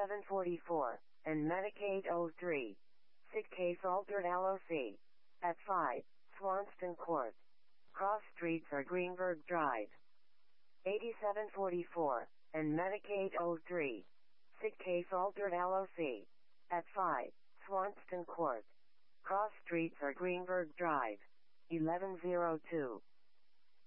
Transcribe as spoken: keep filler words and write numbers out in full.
eighty-seven forty-four, and Medicaid oh three. Sick case altered L O C. At five, Swanston Court. Cross streets are Greenberg Drive. eighty-seven forty-four, and Medicaid oh three. Sick case altered L O C. At five, Swanston Court. Cross streets are Greenberg Drive. eleven oh two.